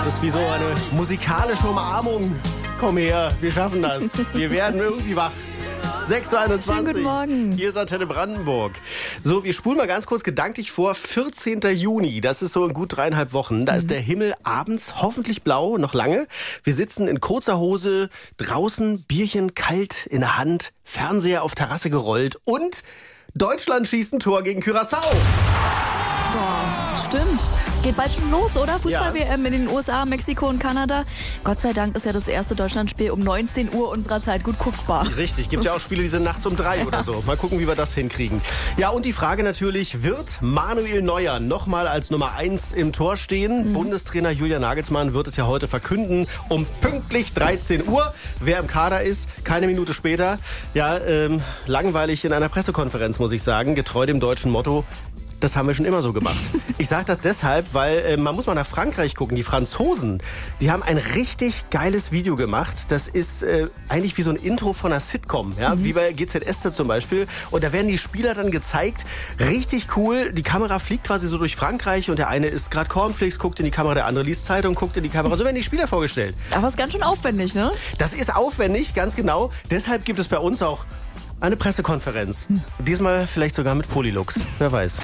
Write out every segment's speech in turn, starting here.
Das ist wie so eine musikalische Umarmung. Komm her, wir schaffen das. Wir werden irgendwie wach. 6.21 Uhr. Schönen guten Morgen. Hier ist Antenne Brandenburg. So, wir spulen mal ganz kurz gedanklich vor. 14. Juni, das ist so in gut 3,5 Wochen. Da ist der Himmel abends hoffentlich blau, noch lange. Wir sitzen in kurzer Hose draußen, Bierchen kalt in der Hand, Fernseher auf Terrasse gerollt und Deutschland schießt ein Tor gegen Curaçao. Boah, stimmt. Geht bald schon los, oder? Fußball-WM in den USA, Mexiko und Kanada. Gott sei Dank ist ja das erste Deutschlandspiel um 19 Uhr unserer Zeit gut guckbar. Richtig, gibt ja auch Spiele, die sind nachts um 3 oder so. Mal gucken, wie wir das hinkriegen. Ja, und die Frage natürlich, wird Manuel Neuer nochmal als Nummer 1 im Tor stehen? Bundestrainer Julian Nagelsmann wird es ja heute verkünden, um pünktlich 13 Uhr. Wer im Kader ist, keine Minute später. Ja, langweilig in einer Pressekonferenz, muss ich sagen, getreu dem deutschen Motto. Das haben wir schon immer so gemacht. Ich sage das deshalb, weil man muss mal nach Frankreich gucken. Die Franzosen, die haben ein richtig geiles Video gemacht. Das ist eigentlich wie so ein Intro von einer Sitcom, ja? Wie bei GZSZ zum Beispiel. Und da werden die Spieler dann gezeigt. Richtig cool. Die Kamera fliegt quasi so durch Frankreich und der eine isst gerade Cornflakes, guckt in die Kamera, der andere liest Zeitung, guckt in die Kamera. So werden die Spieler vorgestellt. Aber ist ganz schön aufwendig, ne? Das ist aufwendig, ganz genau. Deshalb gibt es bei uns auch eine Pressekonferenz. Diesmal vielleicht sogar mit Polylux. Wer weiß.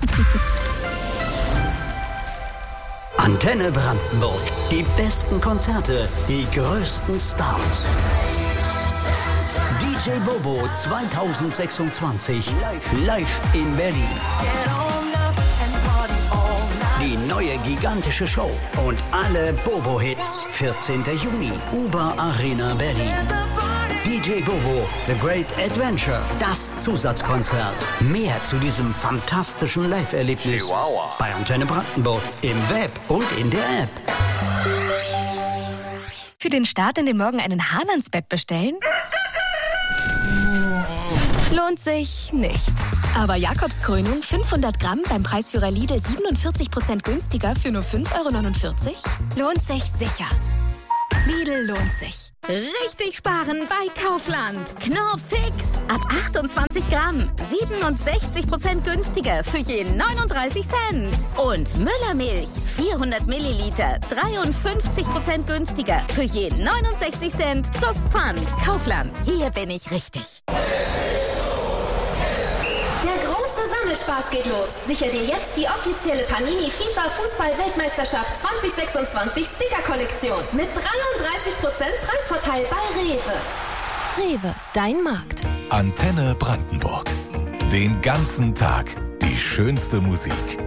Antenne Brandenburg. Die besten Konzerte, die größten Stars. DJ Bobo 2026. Live in Berlin. Die neue gigantische Show und alle Bobo-Hits. 14. Juni. Uber Arena Berlin. DJ Bobo, The Great Adventure, das Zusatzkonzert. Mehr zu diesem fantastischen Live-Erlebnis bei Antenne Brandenburg, im Web und in der App. Für den Start in den Morgen einen Hahn ans Bett bestellen? Lohnt sich nicht. Aber Jakobskrönung 500 Gramm beim Preisführer Lidl 47% günstiger für nur 5,49 € lohnt sich sicher. Lidl lohnt sich. Richtig sparen bei Kaufland. Knorr Fix. Ab 28 Gramm. 67% günstiger für je 39 Cent. Und Müllermilch. 400 Milliliter. 53% günstiger für je 69 Cent plus Pfand. Kaufland. Hier bin ich richtig. Spaß geht los. Sicher dir jetzt die offizielle Panini FIFA Fußball-Weltmeisterschaft 2026 Sticker-Kollektion mit 33% Preisvorteil bei Rewe. Rewe, dein Markt. Antenne Brandenburg. Den ganzen Tag die schönste Musik.